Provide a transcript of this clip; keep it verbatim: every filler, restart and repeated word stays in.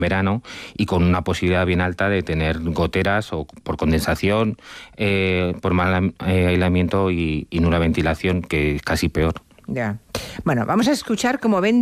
verano y con una posibilidad bien alta de tener goteras o por condensación, eh, por mal eh, aislamiento y, y nula ventilación, que es casi peor. Ya. Bueno, vamos a escuchar cómo ven